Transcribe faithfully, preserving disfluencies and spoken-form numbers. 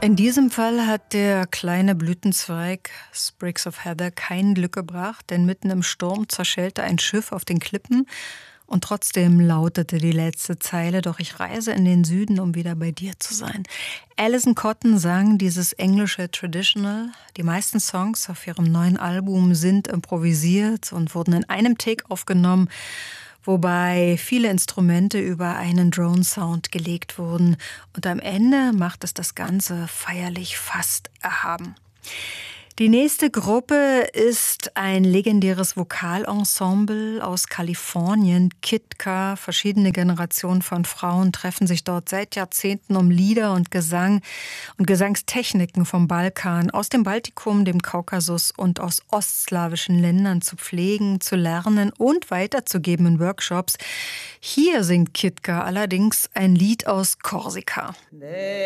In diesem Fall hat der kleine Blütenzweig Sprigs of Heather kein Glück gebracht, denn mitten im Sturm zerschellte ein Schiff auf den Klippen und trotzdem lautete die letzte Zeile: Doch ich reise in den Süden, um wieder bei dir zu sein. Alison Cotton sang dieses englische Traditional. Die meisten Songs auf ihrem neuen Album sind improvisiert und wurden in einem Take aufgenommen, wobei viele Instrumente über einen Drone-Sound gelegt wurden. Und am Ende macht es das Ganze feierlich fast erhaben. Die nächste Gruppe ist ein legendäres Vokalensemble aus Kalifornien, Kitka. Verschiedene Generationen von Frauen treffen sich dort seit Jahrzehnten, um Lieder und Gesang und Gesangstechniken vom Balkan, aus dem Baltikum, dem Kaukasus und aus ostslawischen Ländern zu pflegen, zu lernen und weiterzugeben in Workshops. Hier singt Kitka allerdings ein Lied aus Korsika. Nee.